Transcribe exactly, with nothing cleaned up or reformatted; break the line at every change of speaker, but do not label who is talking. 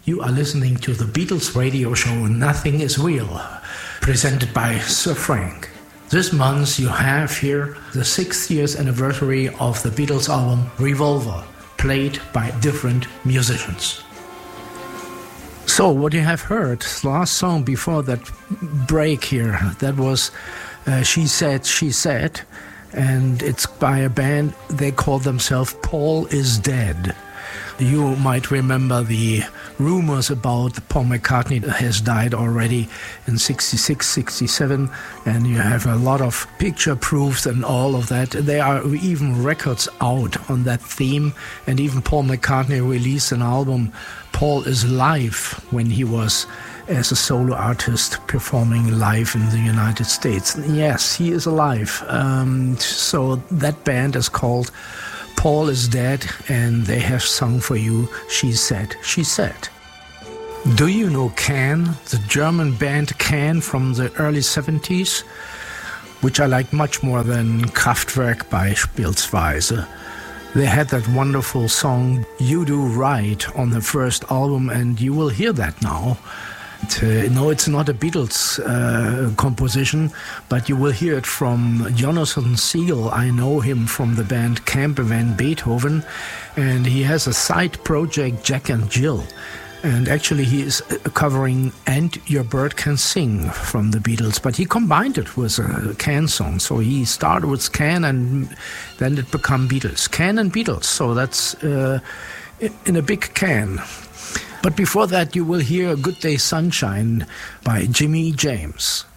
You are listening to the Beatles radio show Nothing is Real, presented by Sir Frank. This month you have here the sixth year's anniversary of the Beatles album Revolver, played by different musicians. So what you have heard, the last song before that break here, that was uh, She Said, She Said, and it's by a band, they call themselves Paul is Dead. You might remember the rumors about Paul McCartney has died already in sixty-six, sixty-seven, and you have a lot of picture proofs and all of that. There are even records out on that theme, and even Paul McCartney released an album, Paul is Live, when he was as a solo artist performing live in the United States. Yes, he is alive. Um, so that band is called Paul is Dead, and they have sung for you She Said, She Said. Do you know Can, the German band Can from the early seventies, which I like much more than Kraftwerk by Spielsweise? They had that wonderful song You Do Right on the first album, and you will hear that now. Uh, no, it's not a Beatles uh, composition, but you will hear it from Jonathan Siegel. I know him from the band Camp Van Beethoven, and he has a side project, Jack and Jill. And actually he is covering And Your Bird Can Sing from the Beatles, but he combined it with a Can song. So he started with Can and then it became Beatles. Can and Beatles, so that's uh, in a big can. But before that, you will hear Good Day Sunshine by Jimmy James.